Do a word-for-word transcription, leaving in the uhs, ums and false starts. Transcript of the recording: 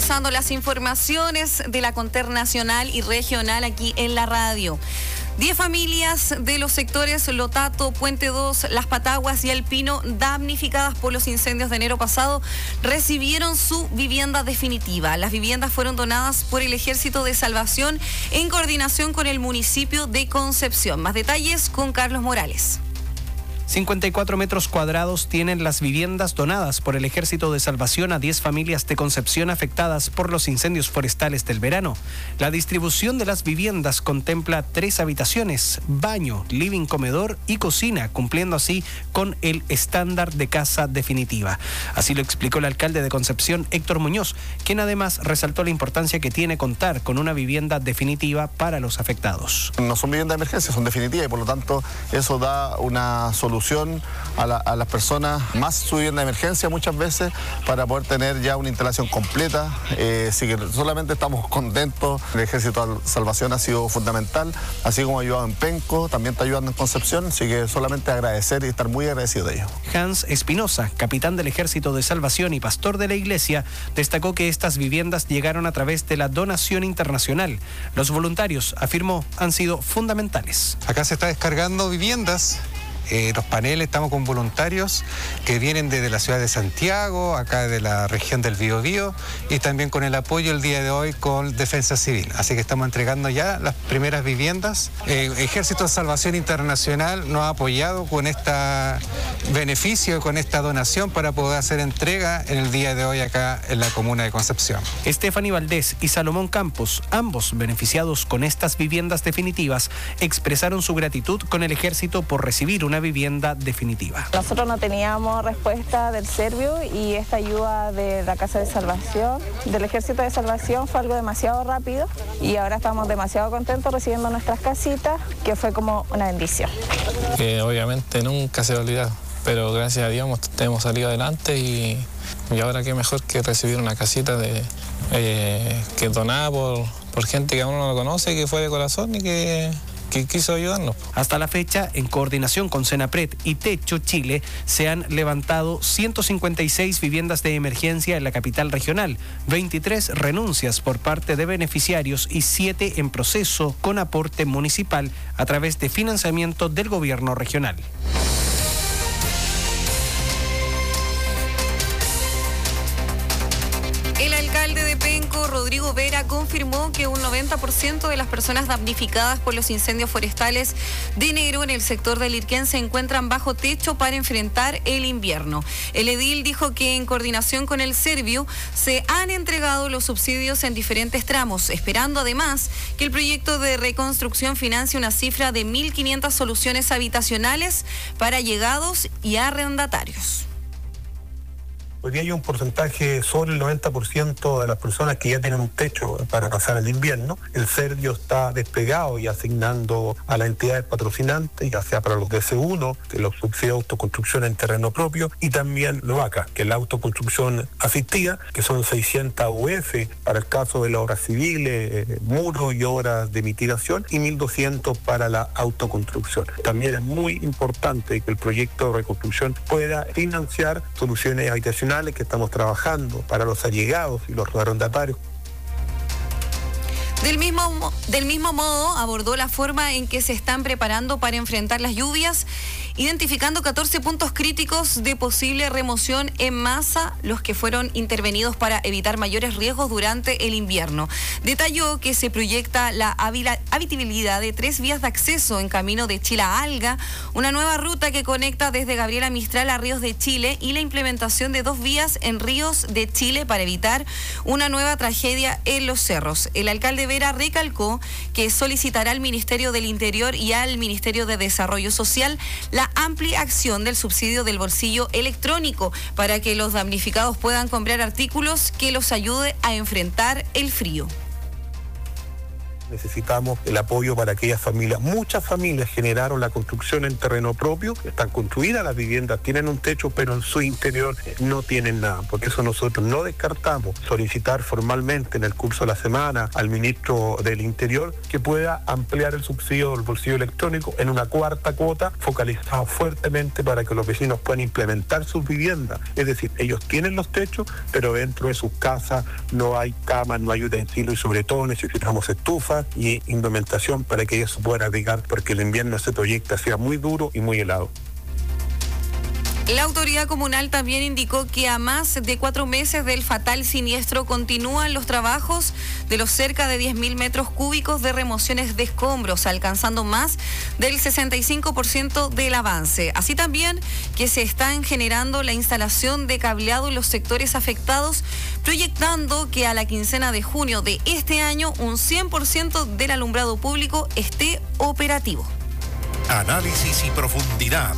actualizando las informaciones de la Conter nacional y regional aquí en la radio. Diez familias de los sectores Lotato, Puente dos, Las Pataguas y El Pino, damnificadas por los incendios de enero pasado, recibieron su vivienda definitiva. Las viviendas fueron donadas por el Ejército de Salvación en coordinación con el municipio de Concepción. Más detalles con Carlos Morales. cincuenta y cuatro metros cuadrados tienen las viviendas donadas por el Ejército de Salvación a diez familias de Concepción afectadas por los incendios forestales del verano. La distribución de las viviendas contempla tres habitaciones, baño, living, comedor y cocina, cumpliendo así con el estándar de casa definitiva. Así lo explicó el alcalde de Concepción, Héctor Muñoz, quien además resaltó la importancia que tiene contar con una vivienda definitiva para los afectados. No son viviendas de emergencia, son definitivas y por lo tanto eso da una solución A, la, a las personas, más su vivienda de emergencia muchas veces, para poder tener ya una instalación completa. Eh, así que solamente estamos contentos. El Ejército de Salvación ha sido fundamental, así como ha ayudado en Penco, también está ayudando en Concepción, así que solamente agradecer y estar muy agradecido de ellos. Hans Espinosa, capitán del Ejército de Salvación y pastor de la iglesia, destacó que estas viviendas llegaron a través de la donación internacional. Los voluntarios, afirmó, han sido fundamentales. Acá se está descargando viviendas. Eh, los paneles, estamos con voluntarios que vienen desde la ciudad de Santiago, acá de la región del Biobío, y también con el apoyo el día de hoy con Defensa Civil. Así que estamos entregando ya las primeras viviendas. Eh, Ejército de Salvación Internacional nos ha apoyado con este beneficio, con esta donación para poder hacer entrega en el día de hoy acá en la comuna de Concepción. Estefanía Valdés y Salomón Campos, ambos beneficiados con estas viviendas definitivas, expresaron su gratitud con el Ejército por recibir una vivienda definitiva. Nosotros no teníamos respuesta del Servio y esta ayuda de la Casa de Salvación, del Ejército de Salvación, fue algo demasiado rápido y ahora estamos demasiado contentos recibiendo nuestras casitas, que fue como una bendición. Que obviamente nunca se va a olvidar, pero gracias a Dios hemos salido adelante y, y ahora qué mejor que recibir una casita de, eh, que donada por, por gente que aún no lo conoce, que fue de corazón y que... que quiso ayudarnos. Hasta la fecha, en coordinación con Senapred y Techo Chile, se han levantado ciento cincuenta y seis viviendas de emergencia en la capital regional, veintitrés renuncias por parte de beneficiarios y siete en proceso con aporte municipal a través de financiamiento del gobierno regional. El alcalde de Penco, Rodrigo Vera, confirmó que un noventa por ciento de las personas damnificadas por los incendios forestales de enero en el sector del Irquén se encuentran bajo techo para enfrentar el invierno. El edil dijo que en coordinación con el Servio se han entregado los subsidios en diferentes tramos, esperando además que el proyecto de reconstrucción financie una cifra de mil quinientas soluciones habitacionales para llegados y arrendatarios. Hoy día hay un porcentaje sobre el noventa por ciento de las personas que ya tienen un techo para pasar el invierno. El Servio está desplegado y asignando a las entidades patrocinantes, ya sea para los D C uno, que los subsidios de autoconstrucción en terreno propio, y también LOACA, que es la autoconstrucción asistida, que son seiscientas U F para el caso de las obras civiles, eh, muros y obras de mitigación, y mil doscientos para la autoconstrucción. También es muy importante que el proyecto de reconstrucción pueda financiar soluciones habitacionales que estamos trabajando para los allegados y los arrendatarios. Del mismo, del mismo modo, abordó la forma en que se están preparando para enfrentar las lluvias, identificando catorce puntos críticos de posible remoción en masa, los que fueron intervenidos para evitar mayores riesgos durante el invierno. Detalló que se proyecta la habitabilidad de tres vías de acceso en camino de Chile a Alga, una nueva ruta que conecta desde Gabriela Mistral a Ríos de Chile y la implementación de dos vías en Ríos de Chile para evitar una nueva tragedia en los cerros. El alcalde Vera recalcó que solicitará al Ministerio del Interior y al Ministerio de Desarrollo Social la ampliación del subsidio del bolsillo electrónico para que los damnificados puedan comprar artículos que los ayude a enfrentar el frío. Necesitamos el apoyo para aquellas familias. Muchas familias generaron la construcción en terreno propio, están construidas las viviendas, tienen un techo, pero en su interior no tienen nada. Por eso nosotros no descartamos solicitar formalmente en el curso de la semana al ministro del Interior que pueda ampliar el subsidio del bolsillo electrónico en una cuarta cuota focalizada fuertemente para que los vecinos puedan implementar sus viviendas. Es decir, ellos tienen los techos, pero dentro de sus casas no hay camas, no hay utensilios y sobre todo necesitamos estufas y indumentación para que ellos se puedan abrigar porque el invierno se proyecta sea muy duro y muy helado. La autoridad comunal también indicó que a más de cuatro meses del fatal siniestro continúan los trabajos de los cerca de diez mil metros cúbicos de remociones de escombros, alcanzando más del sesenta y cinco por ciento del avance. Así también que se están generando la instalación de cableado en los sectores afectados, proyectando que a la quincena de junio de este año un cien por ciento del alumbrado público esté operativo. Análisis y profundidad.